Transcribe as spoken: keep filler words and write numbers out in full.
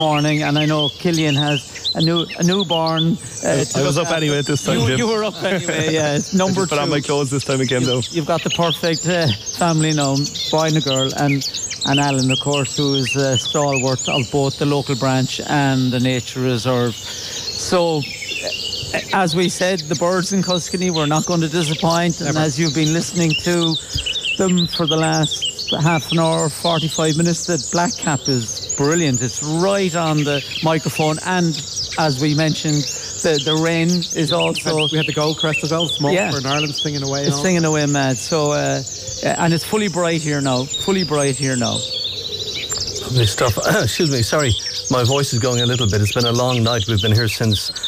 morning, and I know Killian has a new a newborn. Uh, I was up at. anyway at this time. You, Jim. you were up anyway, yeah. Number I just put two. on my clothes this time again, you, though. You've got the perfect uh, family now, boy and a girl, and and Alan, of course, who is a stalwart of both the local branch and the nature reserve. So, as we said, the birds in Tuscany were not going to disappoint, and Never. as you've been listening to them for the last half an hour, forty-five minutes, the black cap is brilliant. It's right on the microphone, and as we mentioned, the, the rain is also... We had the gold crest as well, smoke Yeah. for Ireland singing away. It's on. singing away mad. So, uh, and it's fully bright here now, fully bright here now. Lovely stuff. Excuse me, sorry, my voice is going a little bit. It's been a long night. We've been here since